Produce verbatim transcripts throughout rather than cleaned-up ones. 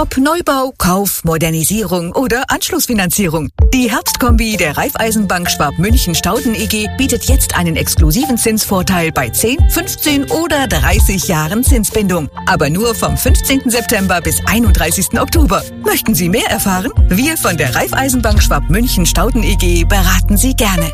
Ob Neubau, Kauf, Modernisierung oder Anschlussfinanzierung. Die Herbstkombi der Raiffeisenbank Schwab-München-Stauden E G bietet jetzt einen exklusiven Zinsvorteil bei zehn, fünfzehn oder dreißig Jahren Zinsbindung. Aber nur vom fünfzehnten September bis einunddreißigsten Oktober. Möchten Sie mehr erfahren? Wir von der Raiffeisenbank Schwab-München-Stauden E G beraten Sie gerne.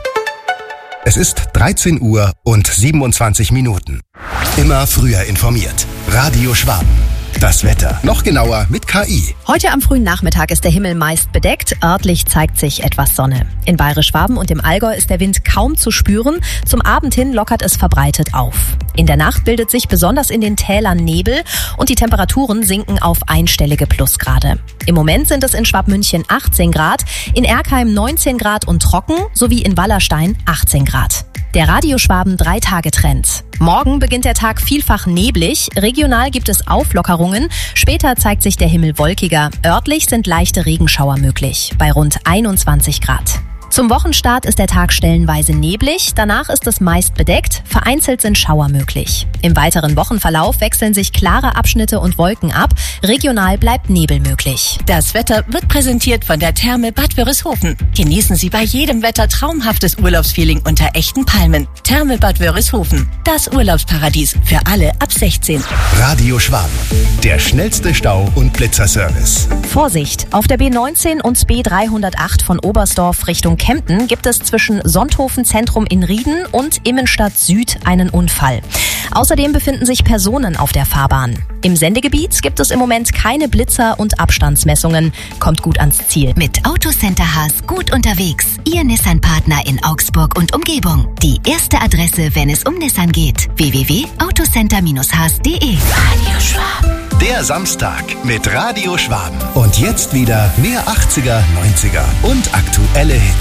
Es ist dreizehn Uhr und siebenundzwanzig Minuten. Immer früher informiert. Radio Schwaben. Das Wetter. Noch genauer mit K I. Heute am frühen Nachmittag ist der Himmel meist bedeckt. Örtlich zeigt sich etwas Sonne. In Bayerisch-Schwaben und im Allgäu ist der Wind kaum zu spüren. Zum Abend hin lockert es verbreitet auf. In der Nacht bildet sich besonders in den Tälern Nebel und die Temperaturen sinken auf einstellige Plusgrade. Im Moment sind es in Schwabmünchen achtzehn Grad, in Erkheim neunzehn Grad und trocken sowie in Wallerstein achtzehn Grad. Der Radio Schwaben drei Tage Trend. Morgen beginnt der Tag vielfach neblig. Regional gibt es Auflockerungen. Später zeigt sich der Himmel wolkiger. Örtlich sind leichte Regenschauer möglich. Bei rund einundzwanzig Grad. Zum Wochenstart ist der Tag stellenweise neblig, danach ist es meist bedeckt, vereinzelt sind Schauer möglich. Im weiteren Wochenverlauf wechseln sich klare Abschnitte und Wolken ab, regional bleibt Nebel möglich. Das Wetter wird präsentiert von der Therme Bad Wörishofen. Genießen Sie bei jedem Wetter traumhaftes Urlaubsfeeling unter echten Palmen. Therme Bad Wörishofen, das Urlaubsparadies für alle ab sechzehn. Radio Schwaben, der schnellste Stau- und Blitzerservice. Vorsicht, auf der B neunzehn und B dreihundertacht von Oberstdorf Richtung Kempten gibt es zwischen Sonthofen Zentrum in Rieden und Immenstadt Süd einen Unfall. Außerdem befinden sich Personen auf der Fahrbahn. Im Sendegebiet gibt es im Moment keine Blitzer und Abstandsmessungen. Kommt gut ans Ziel. Mit Autocenter Haas gut unterwegs. Ihr Nissan-Partner in Augsburg und Umgebung. Die erste Adresse, wenn es um Nissan geht. w w w punkt autocenter Bindestrich haas punkt de. Radio Schwaben. Der Samstag mit Radio Schwaben. Und jetzt wieder mehr achtziger, neunziger und aktuelle Hits.